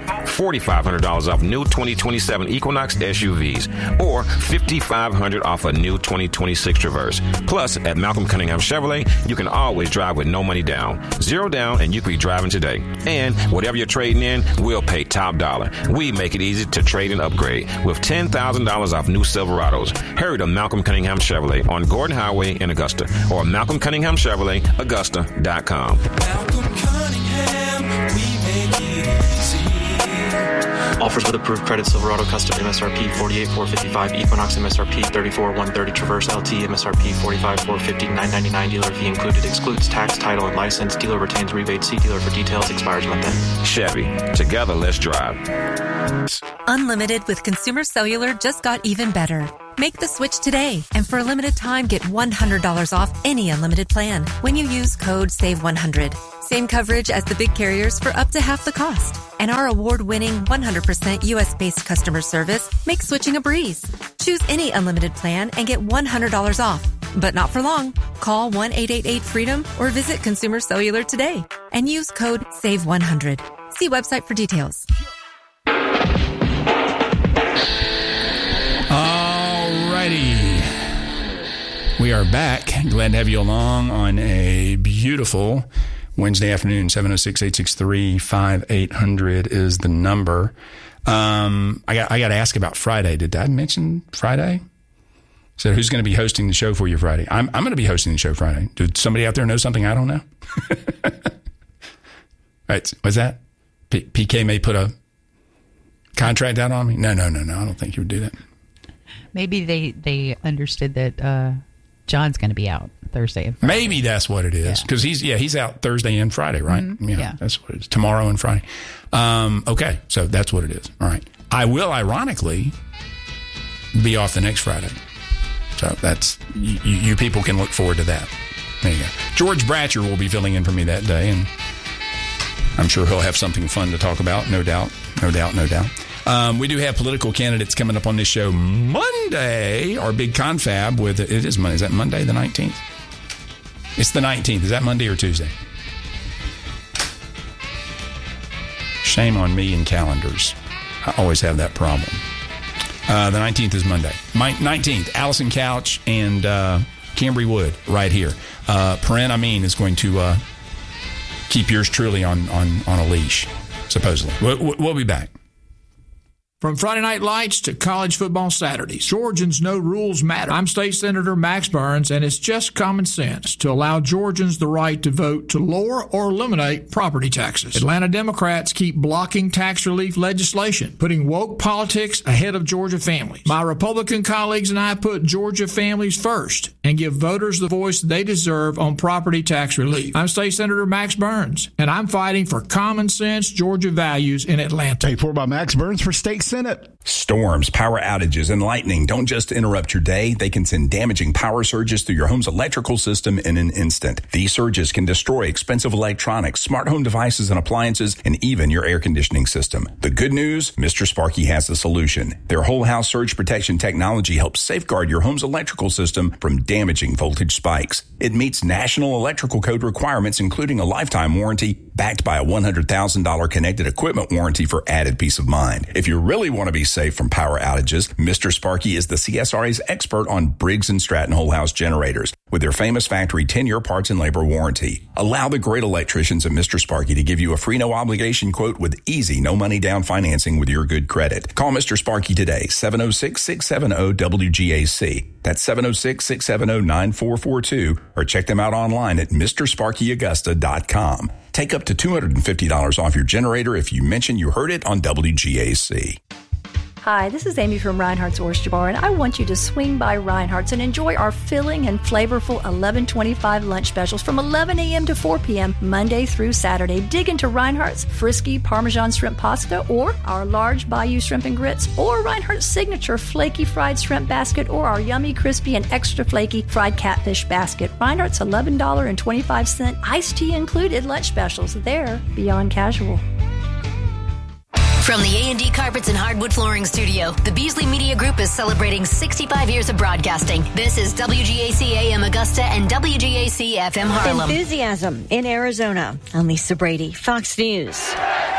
$4,500 off new 2027 Equinox SUVs or $5,500 off a new 2026 Traverse. Plus, at Malcolm Cunningham Chevrolet, you can always drive with no money down. Zero down and you could be driving today. And whatever you're trading in, we'll pay top dollar. We make it easy to trade and upgrade with $10,000 off new Silverados. Hurry to Malcolm Cunningham Chevrolet on Gordon Highway in Augusta or Malcolm Cunningham Chevrolet, Augusta.com. Malcolm Cunningham, we make it easy. Offers with approved credit: Silverado Custom MSRP $48,455, Equinox MSRP $34,130, Traverse LT MSRP $45,450, $999 dealer fee included. Excludes tax, title, and license. Dealer retains rebate. See dealer for details. Expires month end. Chevy. Together, let's drive. Unlimited with Consumer Cellular just got even better. Make the switch today, and for a limited time, get $100 off any unlimited plan when you use code SAVE100. Same coverage as the big carriers for up to half the cost. And our award-winning 100% U.S.-based customer service makes switching a breeze. Choose any unlimited plan and get $100 off. But not for long. Call 1-888-FREEDOM or visit Consumer Cellular today and use code SAVE100. See website for details. Alrighty. We are back. Glad to have you along on a beautiful Wednesday afternoon. 706-863-5800 is the number. I got to ask about Friday. Did I mention Friday? So who's going to be hosting the show for you Friday? I'm going to be hosting the show Friday. Did somebody out there know something I don't know? Right. What's that? PK may put a contract out on me? No. I don't think he would do that. Maybe they understood that John's going to be out Thursday and Friday. Maybe that's what it is. Because he's out Thursday and Friday, right? Mm-hmm. Yeah, that's what it is. Tomorrow and Friday. Okay, so that's what it is. All right. I will, ironically, be off the next Friday. So that's, you people can look forward to that. There you go. George Bratcher will be filling in for me that day, and I'm sure he'll have something fun to talk about, no doubt. We do have political candidates coming up on this show Monday, our big confab with, it is Monday. Is that Monday the 19th? It's the 19th. Is that Monday or Tuesday? Shame on me and calendars. I always have that problem. The 19th is Monday. 19th, Allison Couch and Cambry Wood right here. Perrin Amin is going to keep yours truly on a leash, supposedly. We'll be back. From Friday Night Lights to college football Saturdays, Georgians know rules matter. I'm State Senator Max Burns, and it's just common sense to allow Georgians the right to vote to lower or eliminate property taxes. Atlanta Democrats keep blocking tax relief legislation, putting woke politics ahead of Georgia families. My Republican colleagues and I put Georgia families first and give voters the voice they deserve on property tax relief. I'm State Senator Max Burns, and I'm fighting for common sense Georgia values in Atlanta. Paid for by Max Burns for State Senate. Storms, power outages, and lightning don't just interrupt your day. They can send damaging power surges through your home's electrical system in an instant. These surges can destroy expensive electronics, smart home devices and appliances, and even your air conditioning system. The good news, Mr. Sparky has the solution. Their whole house surge protection technology helps safeguard your home's electrical system from damaging voltage spikes. It meets National Electrical Code requirements, including a lifetime warranty backed by a $100,000 connected equipment warranty for added peace of mind. If you really want to be safe from power outages, Mr. Sparky is the CSRA's expert on Briggs & Stratton whole house generators with their famous factory 10-year parts and labor warranty. Allow the great electricians at Mr. Sparky to give you a free no obligation quote with easy no money down financing with your good credit. Call Mr. Sparky today, 706-670-WGAC. That's 706-670-9442, or check them out online at MrSparkyAugusta.com. Take up to $250 off your generator if you mention you heard it on WGAC. Hi, this is Amy from Reinhardt's Oyster Bar, and I want you to swing by Reinhardt's and enjoy our filling and flavorful 11:25 lunch specials from 11 a.m. to 4 p.m. Monday through Saturday. Dig into Reinhardt's Frisky Parmesan Shrimp Pasta, or our large Bayou Shrimp and Grits, or Reinhardt's Signature Flaky Fried Shrimp Basket, or our yummy, crispy, and extra flaky Fried Catfish Basket. Reinhardt's $11.25 iced tea included lunch specials. They're beyond casual. From the A&D Carpets and Hardwood Flooring Studio, the Beasley Media Group is celebrating 65 years of broadcasting. This is WGAC AM Augusta and WGAC FM Harlem. Enthusiasm in Arizona. I'm Lisa Brady, Fox News.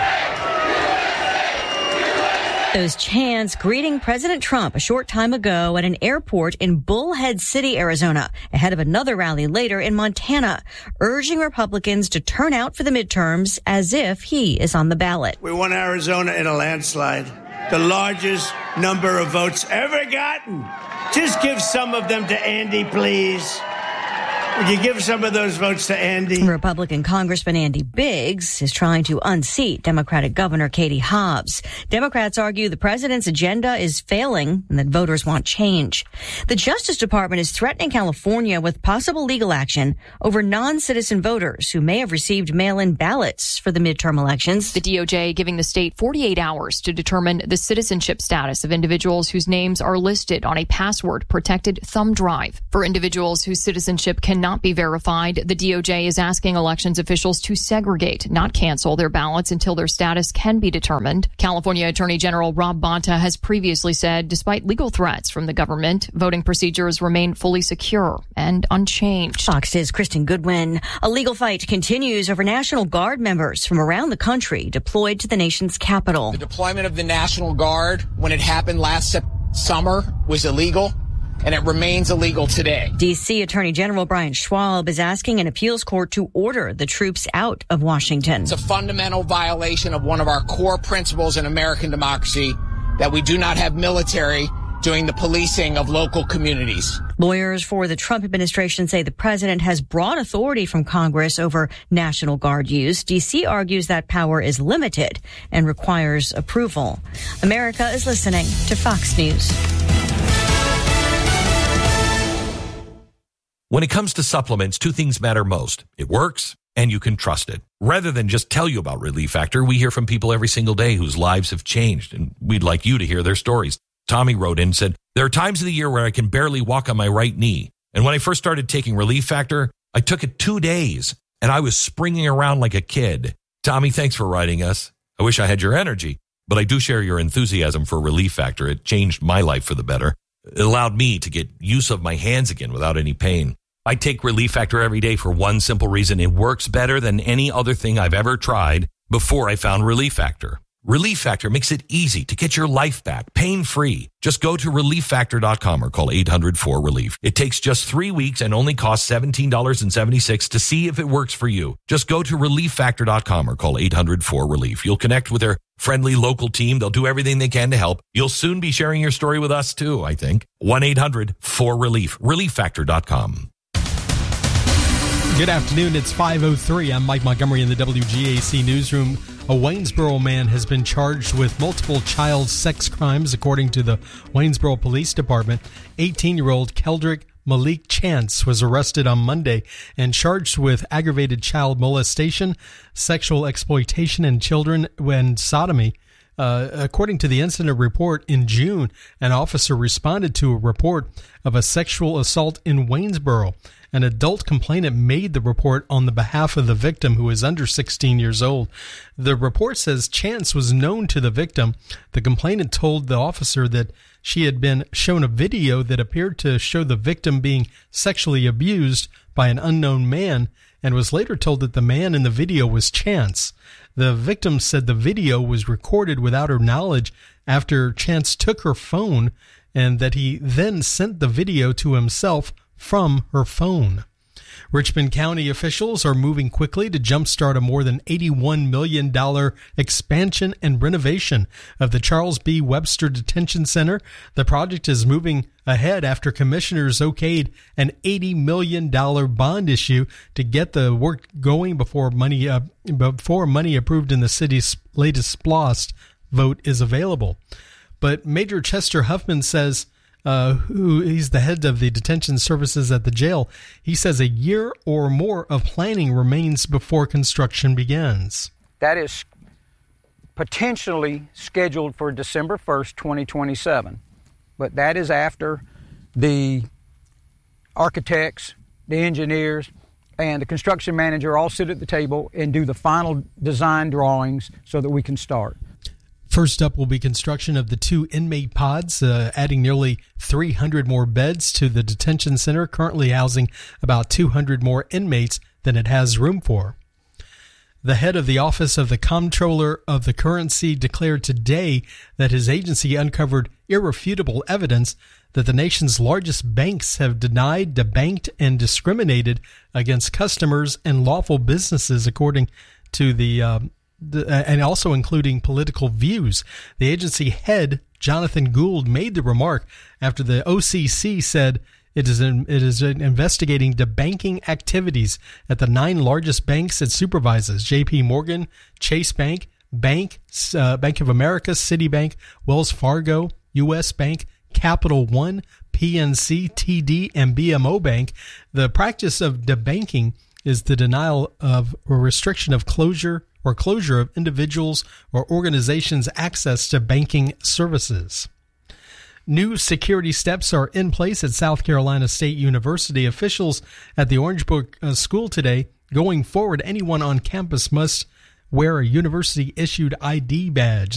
Those chants greeting President Trump a short time ago at an airport in Bullhead City, Arizona, ahead of another rally later in Montana, urging Republicans to turn out for the midterms as if he is on the ballot. We won Arizona in a landslide, the largest number of votes ever gotten. Just give some of them to Andy, please. Would you give some of those votes to Andy? Republican Congressman Andy Biggs is trying to unseat Democratic Governor Katie Hobbs. Democrats argue the president's agenda is failing and that voters want change. The Justice Department is threatening California with possible legal action over non-citizen voters who may have received mail-in ballots for the midterm elections. The DOJ giving the state 48 hours to determine the citizenship status of individuals whose names are listed on a password-protected thumb drive. For individuals whose citizenship cannot cannot be verified. The DOJ is asking elections officials to segregate, not cancel their ballots until their status can be determined. California Attorney General Rob Bonta has previously said, despite legal threats from the government, voting procedures remain fully secure and unchanged. Fox's Kristen Goodwin. A legal fight continues over National Guard members from around the country deployed to the nation's capital. The deployment of the National Guard, when it happened last summer, was illegal, and it remains illegal today. D.C. Attorney General Brian Schwab is asking an appeals court to order the troops out of Washington. It's a fundamental violation of one of our core principles in American democracy, that we do not have military doing the policing of local communities. Lawyers for the Trump administration say the president has broad authority from Congress over National Guard use. D.C. argues that power is limited and requires approval. America is listening to Fox News. When it comes to supplements, two things matter most. It works and you can trust it. Rather than just tell you about Relief Factor, we hear from people every single day whose lives have changed, and we'd like you to hear their stories. Tommy wrote in and said, there are times of the year where I can barely walk on my right knee. And when I first started taking Relief Factor, I took it 2 days and I was springing around like a kid. Tommy, thanks for writing us. I wish I had your energy, but I do share your enthusiasm for Relief Factor. It changed my life for the better. It allowed me to get use of my hands again without any pain. I take Relief Factor every day for one simple reason. It works better than any other thing I've ever tried before I found Relief Factor. Relief Factor makes it easy to get your life back, pain-free. Just go to ReliefFactor.com or call 800-4RELIEF. It takes just 3 weeks and only costs $17.76 to see if it works for you. Just go to ReliefFactor.com or call 800-4RELIEF. You'll connect with their friendly local team. They'll do everything they can to help. You'll soon be sharing your story with us too, I think. 1-800-4RELIEF. ReliefFactor.com. Good afternoon. It's 5:03. I'm Mike Montgomery in the WGAC newsroom. A Waynesboro man has been charged with multiple child sex crimes, according to the Waynesboro Police Department. 18-year-old Keldrick Malik Chance was arrested on Monday and charged with aggravated child molestation, sexual exploitation in children, and sodomy. According to the incident report, in June, an officer responded to a report of a sexual assault in Waynesboro. An adult complainant made the report on the behalf of the victim, who is under 16 years old. The report says Chance was known to the victim. The complainant told the officer that she had been shown a video that appeared to show the victim being sexually abused by an unknown man, and was later told that the man in the video was Chance. The victim said the video was recorded without her knowledge after Chance took her phone, and that he then sent the video to himself from her phone. Richmond County officials are moving quickly to jumpstart a more than $81 million expansion and renovation of the Charles B. Webster Detention Center. The project is moving ahead after commissioners okayed an $80 million bond issue to get the work going before money approved in the city's latest SPLOST vote is available. But Major Chester Huffman says, he's the head of the detention services at the jail, he says a year or more of planning remains before construction begins. That is potentially scheduled for December 1st, 2027. But that is after the architects, the engineers, and the construction manager all sit at the table and do the final design drawings so that we can start. First up will be construction of the 2 inmate pods, adding nearly 300 more beds to the detention center, currently housing about 200 more inmates than it has room for. The head of the Office of the Comptroller of the Currency declared today that his agency uncovered irrefutable evidence that the nation's largest banks have denied, debanked, and discriminated against customers and lawful businesses, according to and also including political views. The agency head, Jonathan Gould, made the remark after the OCC said it is investigating debanking activities at the 9 largest banks it supervises: J.P. Morgan, Chase Bank, Bank of America, Citibank, Wells Fargo, U.S. Bank, Capital One, PNC, TD, and BMO Bank. The practice of debanking is the denial of or restriction of closure of individuals or organizations' access to banking services. New security steps are in place at South Carolina State University. Officials at the Orange Brook School today, going forward, anyone on campus must wear a university-issued ID badge.